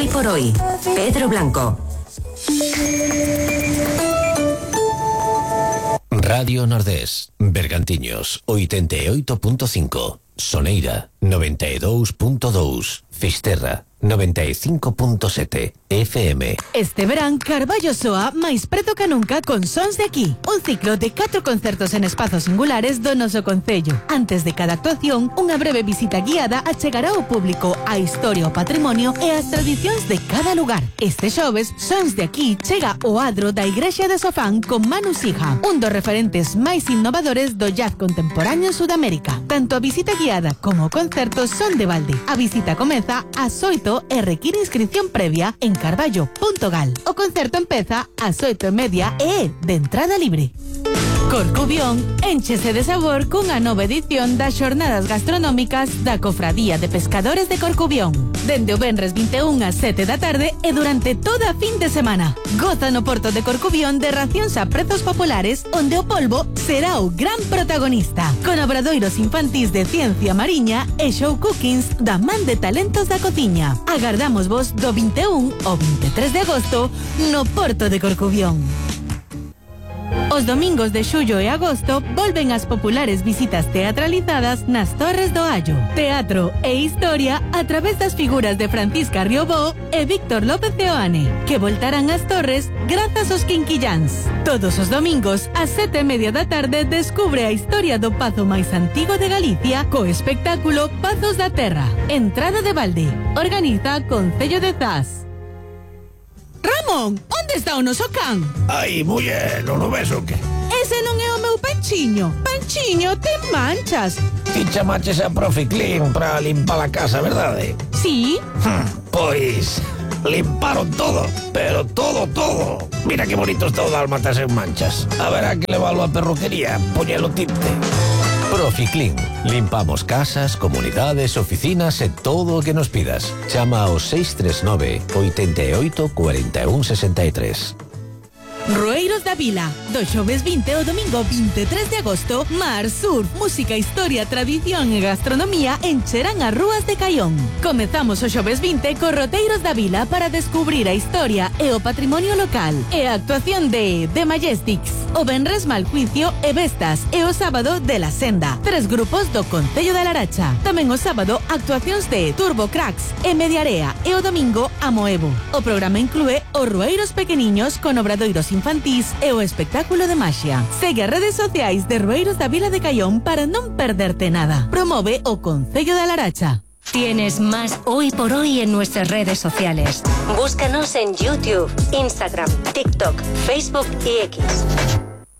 Hoy por hoy, Pedro Blanco. Radio Nordés, Bergantiños, 88.5, Soneira, 92.2, Fisterra, 95.7 FM. Este verán, Carballo soa máis preto que nunca con Sons de Aquí. Un ciclo de 4 concertos en espazos singulares do noso concello. Antes de cada actuación, unha breve visita guiada achegará ao público a historia, o patrimonio e as tradicións de cada lugar. Este xoves, Sons de Aquí chega ao adro da Igrexa de Sofán con Manu Sija, un dos referentes máis innovadores do jazz contemporáneo en Sudamérica. Tanto a visita guiada como o concerto son de balde. A visita comeza ás 8 e require inscripción previa en carballo.gal. O concerto empeza ás 8:30 e é de entrada libre. Corcubión énchese de sabor cunha nova edición das xornadas gastronómicas da Cofradía de Pescadores de Corcubión. Dende o venres 21 ás 7 da tarde e durante toda a fin de semana. Goza no Porto de Corcubión de racións a prezos populares onde o polvo será o gran protagonista. Con obradoiros infantís de ciencia mariña e show cookings da man de talentos da cociña. Agardamos vos do 21 ao 23 de agosto no Porto de Corcubión. Os domingos de xullo e agosto volven as populares visitas teatralizadas nas Torres do Allo. Teatro e historia a través das figuras de Francisca Riobó e Víctor López Oane, que voltarán ás Torres grazas aos Quinquillans. Todos os domingos, ás 7:30 da tarde, descubre a historia do pazo máis antigo de Galicia co espectáculo Pazos da Terra. Entrada de balde. Organiza Concello de Zas. Ramón, onde está o noso can? Ai, muller, non o ves o que? Ese non é o meu Panchiño. Panchiño, ten manchas. Ti chamaches a Profi Clean para limpar a casa, verdade? Sí. Pois limparon todo, pero todo. Mira que bonito está o dálmatas en manchas. Haberá que leválo a perruquería, poñelo tinte. Proficlin. Limpamos casas, comunidades, oficinas e todo o que nos pidas. Chama ao 639 88 41 63. Roeiros da Vila, do xoves 20 ao domingo 23 de agosto, mar, surf, música, historia, tradición e gastronomía encherán as rúas de Caión. Comezamos o xoves 20 co Roteiros da Vila para descubrir a historia e o patrimonio local e a actuación de The Majestics, o venres Maljuicio e Vestas e o sábado de La Senda, 3 grupos do Concello da Laracha. Tamén o sábado actuacións de Turbo Cracks e Mediarea e o domingo a Moevo. O programa inclúe os Roeiros pequeniños con obradoiros infantís e o espectáculo de maxia. Segue as redes sociais de Roeiros da Vila de Caión para non perderte nada. Promove o Concello da Laracha. Tienes más Hoy por Hoy en nuestras redes sociales. Búscanos en YouTube, Instagram, TikTok, Facebook y X.